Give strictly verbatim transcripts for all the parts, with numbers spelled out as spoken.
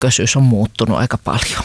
todennäköisyys on muuttunut aika paljon.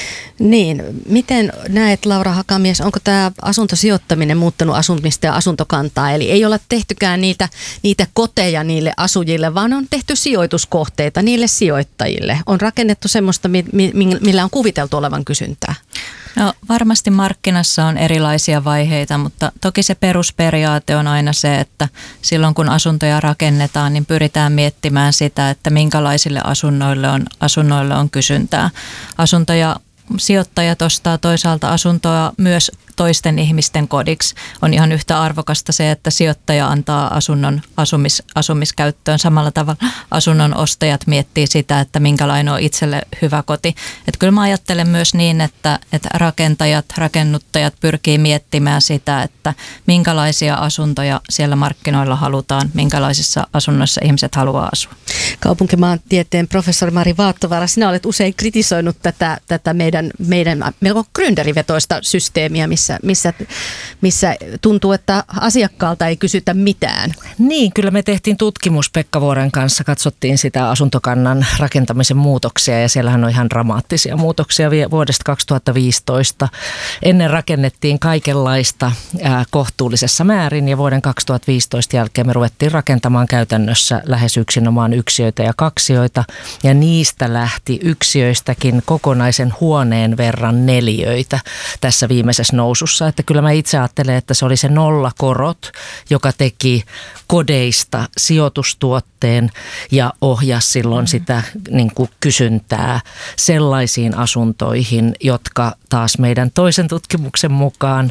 Niin, miten näet, Laura Hakamies, onko tämä asuntosijoittaminen muuttanut asumista ja asuntokantaa? Eli ei olla tehtykään niitä, niitä koteja niille asujille, vaan on tehty sijoituskohteita niille sijoittajille. On rakennettu semmoista, millä on kuviteltu olevan kysyntää. No, varmasti markkinassa on erilaisia vaiheita, mutta toki se perusperiaate on aina se, että silloin kun asuntoja rakennetaan, niin pyritään miettimään sitä, että minkälaisille asunnoille on, asunnoille on kysyntää. Asuntoja Sijoittajat ostaa toisaalta asuntoa myös toisten ihmisten kodiksi. On ihan yhtä arvokasta se, että sijoittaja antaa asunnon asumis, asumiskäyttöön. Samalla tavalla asunnon ostajat miettii sitä, että minkälainen on itselle hyvä koti. Että kyllä mä ajattelen myös niin, että, että rakentajat, rakennuttajat pyrkii miettimään sitä, että minkälaisia asuntoja siellä markkinoilla halutaan, minkälaisissa asunnoissa ihmiset haluaa asua. Kaupunkimaantieteen professori Mari Vaattovaara, sinä olet usein kritisoinut tätä, tätä meidän, meidän melko gründerivetoista systeemiä, missä, missä, missä tuntuu, että asiakkaalta ei kysytä mitään. Niin, kyllä me tehtiin tutkimus Pekka Vuoren kanssa, katsottiin sitä asuntokannan rakentamisen muutoksia ja siellähän on ihan dramaattisia muutoksia vuodesta kaksituhattaviisitoista. Ennen rakennettiin kaikenlaista ää, kohtuullisessa määrin ja vuoden kaksituhattaviisitoista jälkeen me ruvettiin rakentamaan käytännössä lähes yksinomaan yksiöitä ja kaksioita ja niistä lähti yksiöistäkin kokonaisen huoneen verran neliöitä tässä viimeisessä nousussa. Että kyllä mä itse ajattelen, että se oli se nollakorot, joka teki kodeista sijoitustuotteen ja ohjasi silloin sitä niin kuin kysyntää sellaisiin asuntoihin, jotka taas meidän toisen tutkimuksen mukaan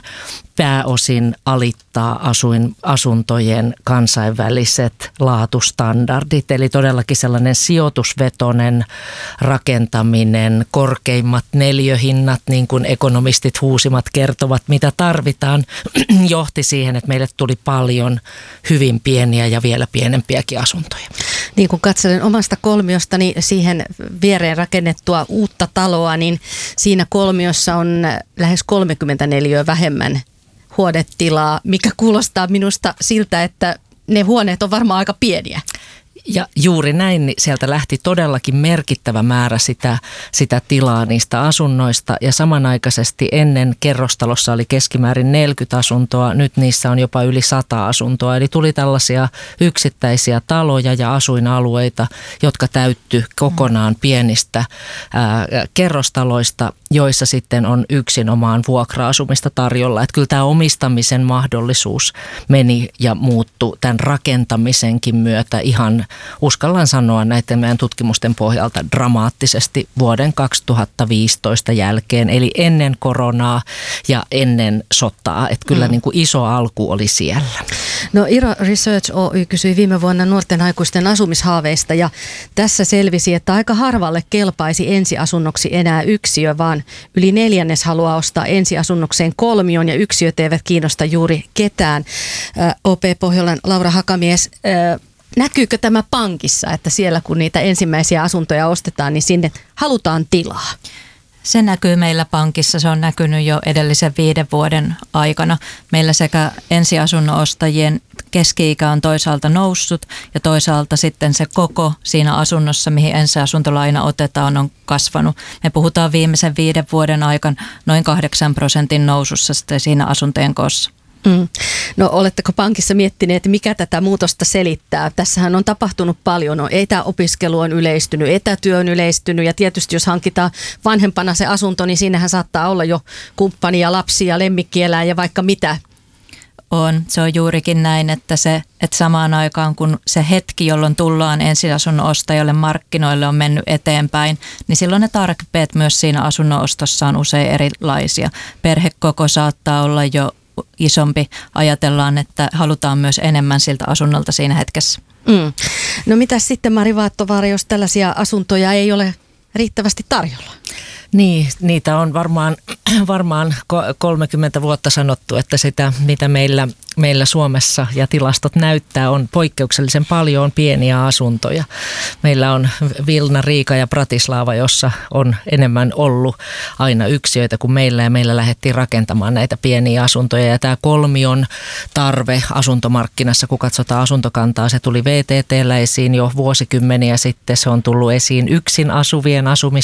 pääosin alittaa asuin, asuntojen kansainväliset laatustandardit. Eli todellakin sellainen sijoitusvetoinen rakentaminen, korkeimmat neliöhinnat, niin kuin ekonomistit huusimat kertovat, mitä tarvitaan, johti siihen, että meille tuli paljon hyvin pieniä ja vielä pienempiäkin asuntoja. Niin kun katselen omasta kolmiostani siihen viereen rakennettua uutta taloa, niin siinä kolmiossa on lähes kolmekymmentä neliöä vähemmän huonetilaa, mikä kuulostaa minusta siltä, että ne huoneet on varmaan aika pieniä. Ja juuri näin, niin sieltä lähti todellakin merkittävä määrä sitä, sitä tilaa niistä asunnoista ja samanaikaisesti ennen kerrostalossa oli keskimäärin neljäkymmentä asuntoa, nyt niissä on jopa yli sata asuntoa. Eli tuli tällaisia yksittäisiä taloja ja asuinalueita, jotka täytty kokonaan pienistä ää, kerrostaloista, joissa sitten on yksinomaan vuokra-asumista tarjolla. Että kyllä tämä omistamisen mahdollisuus meni ja muuttui tämän rakentamisenkin myötä ihan, uskallan sanoa näiden meidän tutkimusten pohjalta, dramaattisesti vuoden kaksituhattaviisitoista jälkeen, eli ennen koronaa ja ennen sotaa. Että kyllä mm. niin kuin iso alku oli siellä. No Iro Research Oy kysyi viime vuonna nuorten aikuisten asumishaaveista ja tässä selvisi, että aika harvalle kelpaisi ensiasunnoksi enää yksiö, vaan yli neljännes haluaa ostaa ensiasunnokseen kolmion ja yksiöt eivät kiinnosta juuri ketään. O P Pohjolan Laura Hakamies, näkyykö tämä pankissa, että siellä kun niitä ensimmäisiä asuntoja ostetaan, niin sinne halutaan tilaa? Se näkyy meillä pankissa, se on näkynyt jo edellisen viiden vuoden aikana. Meillä sekä ensiasunnon ostajien keski-ikä on toisaalta noussut ja toisaalta sitten se koko siinä asunnossa, mihin ensiasuntolaina otetaan, on kasvanut. Me puhutaan viimeisen viiden vuoden aikana noin kahdeksan prosentin nousussa sitten siinä asuntojen koossa. Mm. No oletteko pankissa miettineet, mikä tätä muutosta selittää? Tässähän on tapahtunut paljon. No, etäopiskelu on yleistynyt, etätyö on yleistynyt ja tietysti jos hankitaan vanhempana se asunto, niin siinähän saattaa olla jo kumppani ja lapsi ja lemmikkieläin ja vaikka mitä. On. Se on juurikin näin, että, se, että samaan aikaan kun se hetki, jolloin tullaan ensiasunnon ostajalle markkinoille on mennyt eteenpäin, niin silloin ne tarpeet myös siinä asunnon ostossa on usein erilaisia. Perhekoko saattaa olla jo isompi. Ajatellaan, että halutaan myös enemmän siltä asunnolta siinä hetkessä. Mm. No mitäs sitten Mari Vaattovaara, jos tällaisia asuntoja ei ole riittävästi tarjolla? Niin, niitä on varmaan varmaan kolmekymmentä vuotta sanottu, että sitä mitä meillä, meillä Suomessa ja tilastot näyttää on poikkeuksellisen paljon on pieniä asuntoja. Meillä on Vilna, Riika ja Bratislava, jossa on enemmän ollut aina yksiöitä kuin meillä ja meillä lähdettiin rakentamaan näitä pieniä asuntoja. Ja tämä kolmion tarve asuntomarkkinassa, kun katsotaan asuntokantaa, se tuli V T T:llä esiin jo vuosikymmeniä sitten. Se on tullut esiin yksin asuvien